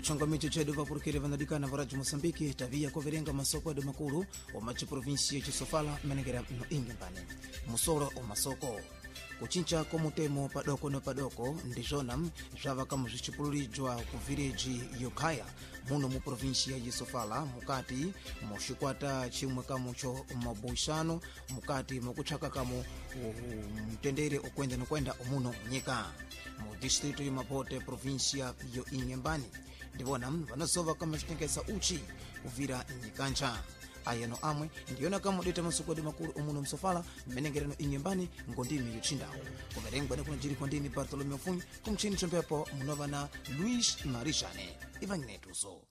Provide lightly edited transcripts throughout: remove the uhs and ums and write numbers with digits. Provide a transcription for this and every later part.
chongomicho chedu vapurukire vanadikana varaji Moçambique tavia kuverenga masoko adu makulu omachi provinsia ya Sofala menegera no ingembani musoro o masoko kuchincha komutemo padoko no padoko ndizona zvava kama zvichipululijwa ku village yokaya muno mu provinsia ya Sofala mukati mushikwata chimwe kamucho mabushano mukati mukuchaka kamo mtendere okwenda nokwenda omuno nyika mu distrito ya Mapote provinsia yo ingembani ndivona vanasova kama chitengesa uchi kuvira nyikancha ayano amwe ndiyona kama deta masukodi makuru omuno msofala menengerano ingembani ngondimi yuchindawo kuverengwa ne kunajiri kwa ndimi Bartolomeo Funyi kumchini chompepo munova na Luis Marishane Ivanginetuso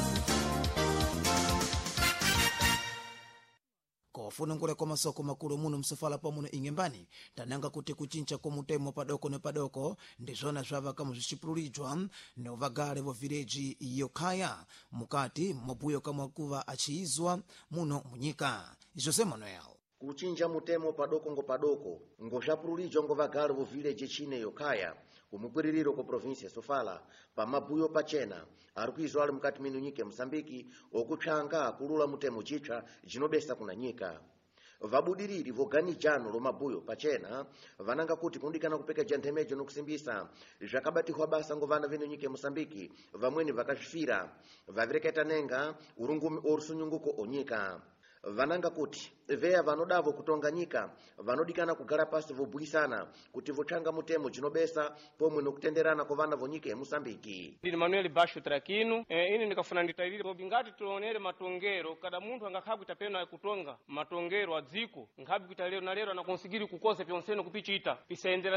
kofuna ngule kwa masoko makuru muno msofala pa muno ingembani tananga kuti kuchincha komutemo padoko ne padoko ndizona zvava kama zvichipululijwa novagale vo village yokaya mukati mobuyo kama kuva achiizwa muno munyika Jose Manuel kuchinja mutemo padoko ngo padoko ngo zvapululijwa ngo vagale vo village chine yokaya kumukwiririro ko province Sofala pa mabuyo pachena ari kuizwa ali mukati minu nyike Msambiki okutsvanga kulula mutemo chitsva jinobesa kuna nyika vabudiriri voganijano lo mabuyo pachena vananga kuti kundikana kupeka janthemejo nokusimbisa zvakabatihwa basa ngo vana venu nyike Msambiki vamweni vakazvifira vavireketa nenga urungumi orusunyunguko onyika vananga kuti veya vanodavo kutonga nyika vanodikana kugara pasi vobwisana kuti votsvanga mutemo jinobesa pomwe nokutenderana kwa vana vonyika ya Mosambiki. Ndini Manuel Basho Trakino ini nikafuna nditairire robingati tuonere matongero kada muntu angakhabu tapena kutonga matongero adziko nkhabu kita lero na lero anakonsigiri kukosa pyonseno kupichita pisendera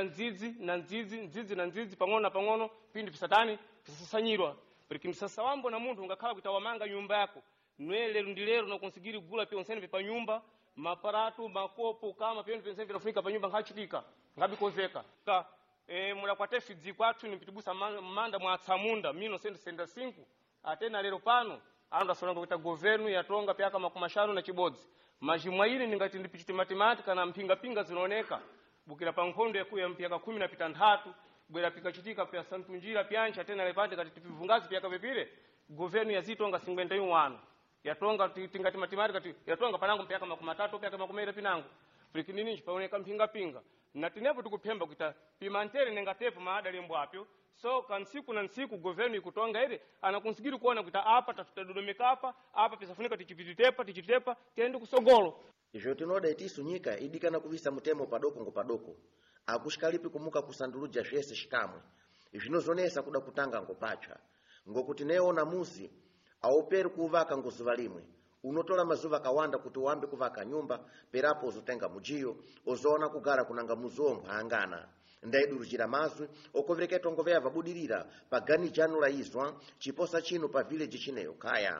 nzizi pang'ono pindi pisatani pisasanyirwa porque msasa wambo na muntu ungakhala kutawamanga nyumba yako nwele ndilero na konsigiri gula pyonsene pa nyumba maparatu makopo kama pyonsene vinafika pa nyumba ngachitika ngabi kozeka ka mula kwa tefi kwathu nimpitibusa manda mwa atsamunda mino senda 5 atena lero pano anda sonanga kuita governu yatonga pyaka makumashano na chibodzi majimwa ili ningati ndipichiti matematika na mpinga zinaoneka bukira pa nkhondo yakuya mpyaka 13 bwera pikachitika pya santunjira pyancha tena lepande kati tipivungazi pyaka vipire governu yazitonga 51 yatonga tingati matematika yatonga panango mpyaka 3 pyaka 10 pinango prikinini paoneka mpinga na tinepo tukupemba kuita pimantere nengatepo maada limbwapyo so kansiku na nsiku governu ikutonga ile anakonsigiri kuona kuita apa tatudodomeka apa pisafunika tichitepa tiende kusogolo ijo tinoda itisu nyika idikana kuvisa mutemo padoko ngo padoko akushikalipi kumuka kusanduluja zvese shikamwe zvinozonesa kuda kutanga ngo pacha ngokuti neona muzi auperi kuvaka ngozuva limwe unotola mazuva kawanda kuti uambe kuvaka nyumba perapo uzotenga mujiyo uzoona kugara kunanga muzomba angana ndaidurujira mazwi okovereketo ngoveya vabudirira pagani janu la izwa chiposa chino pa village chine yokaya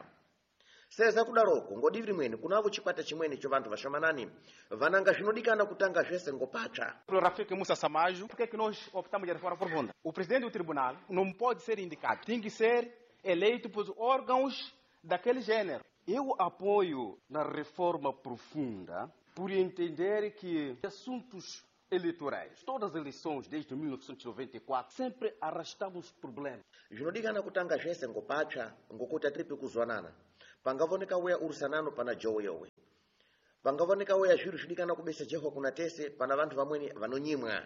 seza kudaroko ngodiviri mwene kunavo chikwata chimwene cho vantu vashamanani vananga zvinodikana kutanga zvese ngopacha. Rafiki Musa Samajo, por que nós optamos de reforma profunda? O presidente do tribunal não pode ser indicado, tem que ser eleito por órgãos daquele gênero. Eu apoio na reforma profunda por entender que assuntos eleitorais, todas as eleições desde 1994, sempre arrastamos problemas. Zvinodikana kutanga zvese ngopacha ngokuti atripi kuzwanana. Pangavoneka weya urusanano pana joweyowe. Pangavoneka weya zviru zvidikana kubesa jehwa kuna tese pana vantu vamweni vanonyimwa.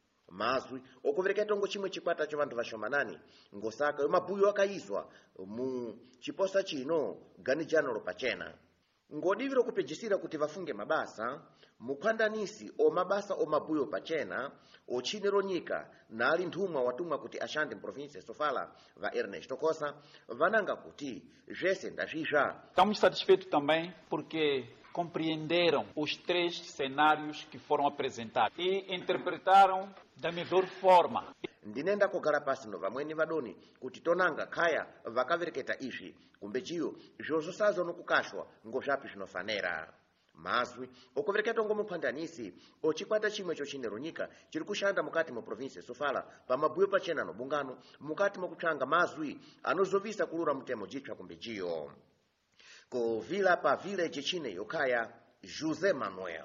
Mazwi okuvereketa ngo chimwe chikwata cho vantu vashomanani ngosaka mabuyo akaizwa mu chiposa chino ganijano pachena ngodiviro kupejisira kuti vafunge mabasa mukwandanisi o mabasa o mabuyo pachena o chinero nyika na ali nthumwa watumwa kuti ashande province Sofala va Ernesto Costa vananga kuti zvese ndazvizva. Estamos satisfeitos também porque compreenderam os 3 cenários que foram apresentados e interpretaram da melhor forma. Ndinenda kugara pasi no vamweni vadoni kuti tonanga khaya vakavereketa izvi kumbechiyo zvozosazo nokukashwa ngozvapi zvinofanera. Mazwi okuvereketa ngomuphandanisi ochikwata chimwe cho chinero nyika chiri kushanda mukati mu province Sofala pamabuyo pachena no bungano mukati mokutsvanga mazwi anozovisa kulura mutemo jitsva kumbechiyo. Ko vila pa village chine yokaya Jose Manuel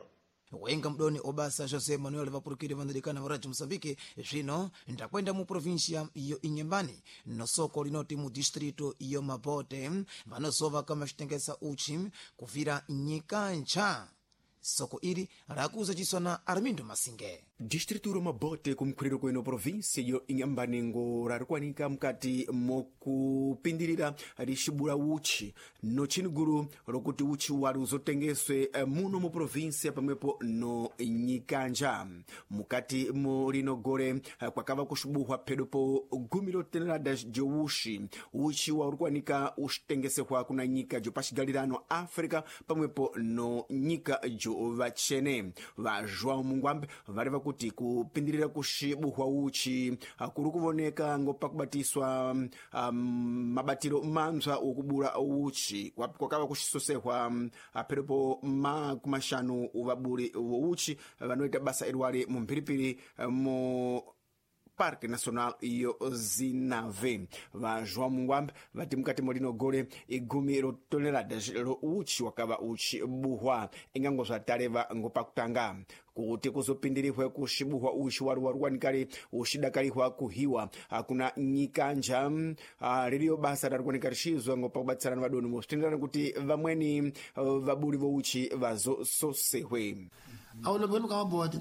wenga mdoni obasa Jose Manuel vapurukire vanadikana varaji Mosambiki zvino ndakwenda mu provincia iyo Inhambane nosoko linoti mu distrito iyo Mabote vanosova kama chitengesa uchi kuvira nyika ncha. Soko ili rakuza chiswana Armindo Masinge. Distrito ro Mabote kumkhuliro kweno provinsi yo Inhambane ngo rarikwanika mkati mokupindirira rishibura uchi no chiniguru rokuti uchi wari uzotengeswe muno mu provinsi pamwepo no nyikanja mukati mulino gore kwakava kushubuhwa pedopo 10 toneladas jeushi uchi warikwanika ushitengesehwa kuna nyika jo pashigalirano Africa pamwepo no nyika jo vachene va João Mungwambe variva kuti kupindirira kushibuhwa uchi kuri kuvoneka ngopakubatiswa mabatiro manzwa okubura uchi kwakava kushisosehwa pedopo kumashanu uvaburi uchi vanoita basa irwari mu mphiripiri mu Parque Nacional iyo Zinave va João Mungwambe vati mukati molino gore 10 toneladas ro uchi wakava uchi buhwa ingango zvatareva ngopakutanga kuti kuzopindirihwe kushibuhwa uchi warwanikari ushidakariwa kuhiwa kuna nyikanja ririyo basa rarikuwanika rishizwa ngopakubatsirana vadoni mositenderana kuti vamweni vaburi vo uchi vazososehwe aulobwenu kama bodi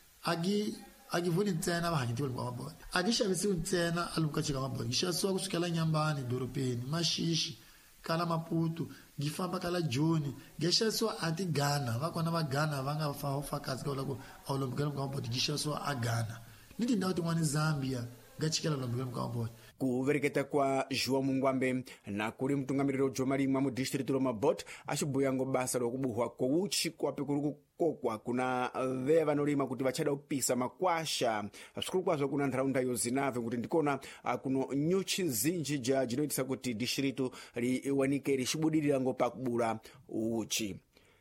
akivuni ntsena vahanyitiwa kwamabodi akishavisiwi ntsena alukachika mabodi gishasiwa kusukela Inhambane doropeni mashishi kala Maputo gifamba kala Joni gishasiwa ati Ghana vakona va Ghana vanga fakazi kaula ku aulombukela kwamabodi gishasiwa a Ghana niti ndawo timwani Zambia gachikela lombukela kwamabodi kuvereketa kwa João Mungwambe na kuri mtungamiriro jomalimwa mu distrito Mabote achibuya ngo basa rokubuhwa ko uchi kwape kuri kokwa kuna veva vanolima kuti vachada upisa makwasha zvikuru kwazvo kuna ntaraunda yo Zinave kuti ndikona kuno nyuchi zinji jinoitisa kuti distrito riwanike richibudirira ngo pakubura uchi.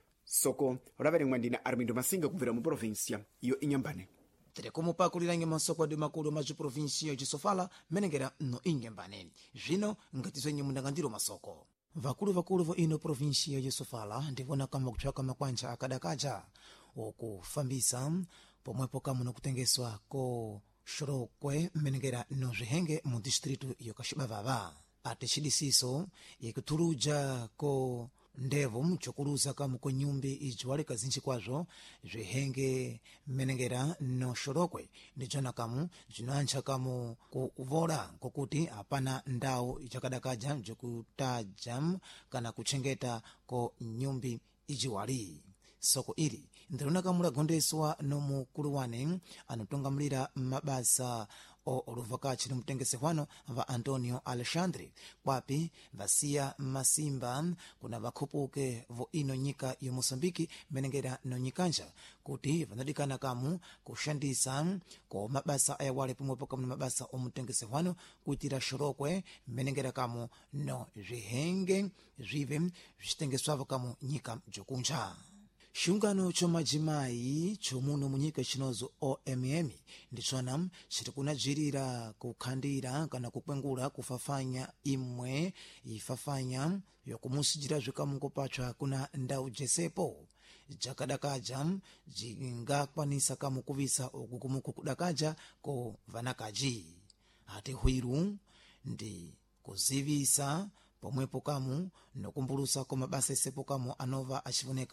Soko raverengwa ndina Armindo Masinga kubvira mu provincia yo Inhambane. Tere kumupakuliranye masoko adi makulu machi provinsia chisofala menengera no Inhambane zvino ngatizwenye mundangandiro masoko vakulu vo ino provinsia chisofala ndivona kama kutsvaka makwanja akadakaja okufambisa pomwepo kama nokutengeswa ko shorokwe menengera no zvihenge mu distrito yo Kashibavava ate chidisiso yekutuluja ko ndevo mchokuluza kamu ko nyumbi ijiwale kazinchi kwazvo zvihenge menengera no shorokwe ndijona kamu jinoancha kamu kuvora kokuti hapana ndau ichakadakaja jokutaja kana kuchengeta ko nyumbi ijiwali. Soko ili ndilona kamula gondeswa no mukulu wane anotungamulira mabasa oluvakachi nomutengese va Antonio Alexandre kwapi vasiya masimba kuna vakhupuke vo ino nyika yo Mosambiki menengera no nyikanja kuti vanadikana kamu kushandisa ko mabasa ayawale pomwepo kamu mabasa omutengese kuitira shorokwe menengera kamu no zvihenge zvive zvitengeswavo kamu nyika jokunja. Shungano chomadzimai chomuno munyika chinozo OMM ndichona chiri kunadzirira kukhandira kana kukwengula kufafanya imwe ifafanya yokumusijira zvikamungopatsva kuna ndau jesepo jakadakaja jingakwanisa kamu kuvisa okukumuku kudakaja ko vanakaji ati hwiru ndi kuzivisa pomwepo kamu nokumbulusa ko mabasa esepo kamu anova achivoneka